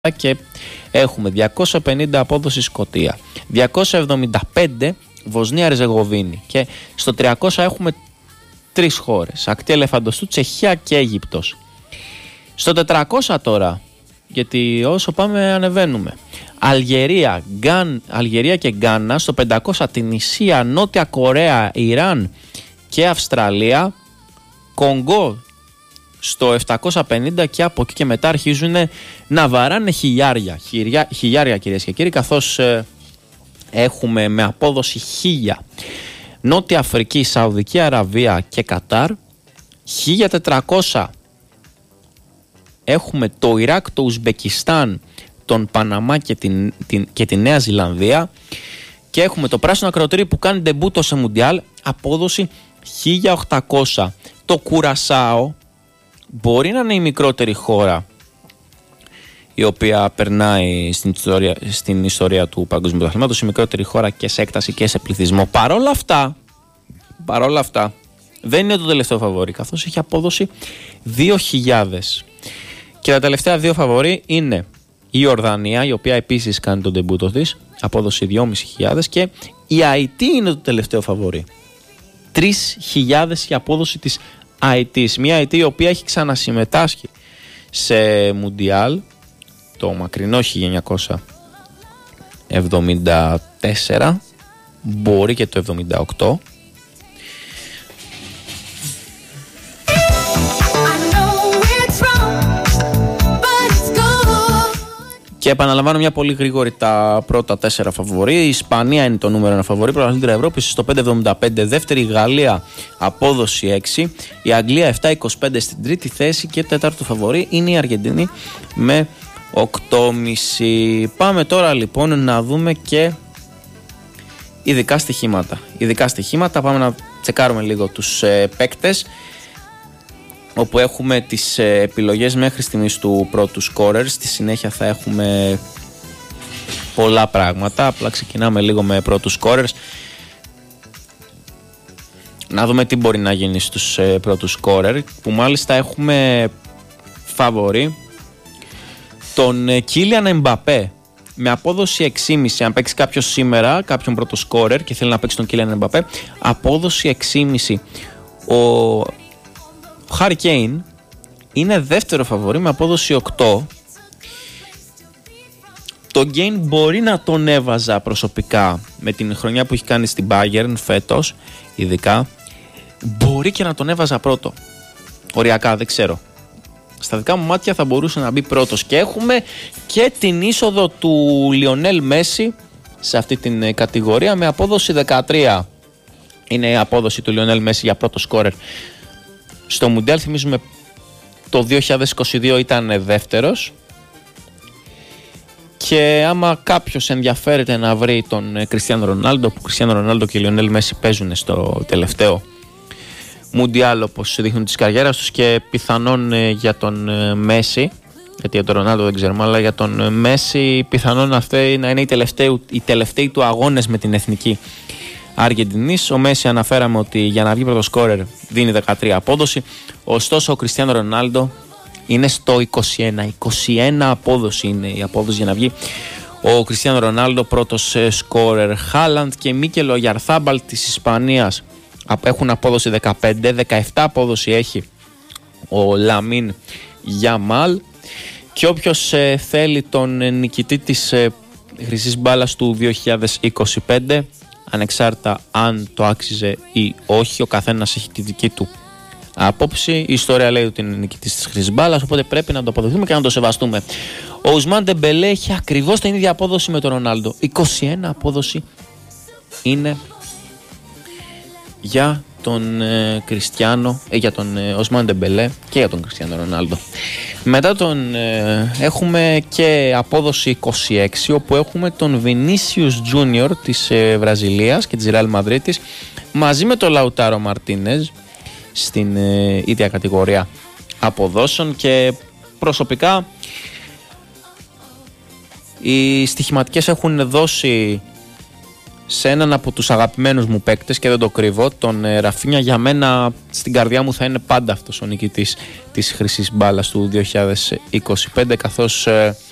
και έχουμε 250 απόδοση Σκωτία, 275 Βοσνία Ριζεγοβίνη και στο 300 έχουμε τρεις χώρες, Ακτή Ελεφαντοστού, Τσεχία και Αίγυπτος. Στο 400 τώρα, γιατί όσο πάμε ανεβαίνουμε, Αλγερία και Γκάνα, στο 500 Τινησία, Νότια Κορέα, Ιράν και Αυστραλία, Κονγκό στο 750 και από εκεί και μετά αρχίζουν να βαράνε χιλιάρια κυρίες και κύριοι, καθώς έχουμε με απόδοση 1000 Νότια Αφρική, Σαουδική Αραβία και Κατάρ, 1400 έχουμε το Ιράκ, το Ουσμπεκιστάν, τον Παναμά και τη Νέα Ζηλανδία και έχουμε το πράσινο ακροτήρι που κάνει ντεμπούτο σε Μουντιάλ, απόδοση 1800. Το Κουρασάο μπορεί να είναι η μικρότερη χώρα η οποία περνάει στην ιστορία του Παγκόσμιου Πρωταθλήματος, η μικρότερη χώρα και σε έκταση και σε πληθυσμό. Παρόλα αυτά δεν είναι το τελευταίο φαβορί, καθώς έχει απόδοση 2000. Και τα τελευταία δύο φαβορί είναι η Ορδανία, η οποία επίσης κάνει τον ντεμπούτο της, απόδοση 2.500, και η Αϊτή είναι το τελευταίο φαβορί. 3.000 η απόδοση της Αϊτής. Μια Αϊτή η οποία έχει ξανασυμμετάσχει σε Μουντιάλ το μακρινό 1974, μπορεί και το 1978. Και επαναλαμβάνω μια πολύ γρήγορη τα πρώτα 4 φαβορί. Η Ισπανία είναι το νούμερο 1 φαβορί, πρωταθλήτρια Ευρώπης στο 5.75. Δεύτερη η Γαλλία, απόδοση 6. Η Αγγλία 7.25 στην τρίτη θέση και τέταρτο φαβορί είναι η Αργεντινή με 8.5. Πάμε τώρα λοιπόν να δούμε και ειδικά στοιχήματα. Πάμε να τσεκάρουμε λίγο τους παίκτες, όπου έχουμε τις επιλογές μέχρι στιγμής του πρώτου σκόρερ. Στη συνέχεια θα έχουμε πολλά πράγματα. Απλά ξεκινάμε λίγο με πρώτους σκόρερς, να δούμε τι μπορεί να γίνει στους πρώτους σκόρερ, που μάλιστα έχουμε φαβορί τον Κίλιαν Εμπαπέ με απόδοση 6,5. Αν παίξει κάποιος σήμερα κάποιον πρώτο σκόρερ και θέλει να παίξει τον Κίλιαν Εμπαπέ, απόδοση 6,5. Ο Χάρι Κέιν είναι δεύτερο φαβορί με απόδοση 8. Το Γκέιν μπορεί να τον έβαζα προσωπικά με την χρονιά που έχει κάνει στην Bayern φέτος, ειδικά. Μπορεί και να τον έβαζα πρώτο. Οριακά, δεν ξέρω. Στα δικά μου μάτια θα μπορούσε να μπει πρώτος. Και έχουμε και την είσοδο του Λιονέλ Μέση σε αυτή την κατηγορία με απόδοση 13. Είναι η απόδοση του Λιονέλ Μέση για πρώτο σκόρερ στο Μουντιάλ. Θυμίζουμε το 2022 ήταν δεύτερος. Και άμα κάποιος ενδιαφέρεται να βρει τον Κριστιάνο Ρονάλντο, που Κριστιάνο Ρονάλντο και Λιονέλ Μέση παίζουν στο τελευταίο Μουντιάλ όπως δείχνουν τις καριέρας τους, και πιθανόν για τον Μέση, γιατί για τον Ρονάλντο δεν ξέρουμε, αλλά για τον Μέση πιθανόν αυτοί να είναι οι τελευταίοι του αγώνες με την εθνική Αργεντινής. Ο Μέση αναφέραμε ότι για να βγει πρώτο σκόρερ δίνει 13 απόδοση, ωστόσο ο Κριστιάνο Ρονάλντο είναι στο 21 απόδοση είναι η απόδοση για να βγει ο Κριστιάνο Ρονάλντο πρώτος σκόρερ. Χάλαντ και Μίκελ Ογιαρθάμπαλ της Ισπανίας έχουν απόδοση 15, 17 απόδοση έχει ο Λαμίν Γιαμάλ, και όποιος θέλει τον νικητή της χρυσής μπάλας του 2025, ανεξάρτητα αν το άξιζε ή όχι, ο καθένας έχει τη δική του άποψη. Η ιστορία λέει ότι είναι νικητής της χρυσής μπάλας, οπότε πρέπει να το αποδεχτούμε και να το σεβαστούμε. Ο Ουσμάν Ντεμπελέ έχει ακριβώς την ίδια απόδοση με τον Ρονάλντο. 21 απόδοση είναι για τον για τον Ουσμάν Ντεμπελέ και για τον Κριστιάνο Ρονάλντο. Μετά έχουμε και απόδοση 26, όπου έχουμε τον Βινίσιους Τζούνιορ της Βραζιλίας και της Ρεάλ Μαδρίτης μαζί με τον Λαουτάρο Μαρτίνεζ στην ίδια κατηγορία αποδόσεων. Και προσωπικά οι στοιχηματικές έχουν δώσει σε έναν από τους αγαπημένους μου παίκτες και δεν το κρύβω, τον Ραφίνια. Για μένα στην καρδιά μου θα είναι πάντα αυτός ο νικητής της χρυσής μπάλας του 2025, καθώς